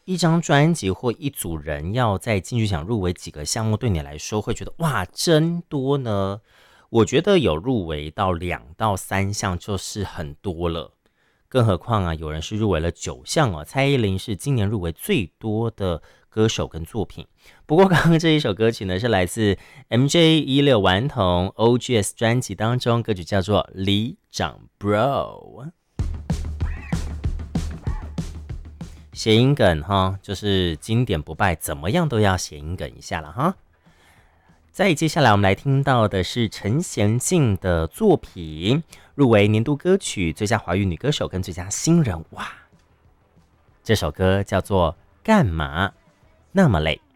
一张专辑或一组人要在金曲奖入围几个项目，对你来说会觉得哇真多呢？我觉得有入围到2到3项就是很多了，更何况啊，有人是入围了9项哦。蔡依林是今年入围最多的歌手跟作品。不过刚刚这一首歌曲呢，是来自 MJ16顽童 OGS 专辑当中，歌曲叫做《里长 Bro》。谐音梗哈，就是经典不败，怎么样都要谐音梗一下了哈。再接下来我们来听到的是陈娴静的作品，入围年度歌曲、最佳华语女歌手跟最佳新人。哇，这首歌叫做《干嘛那么累》。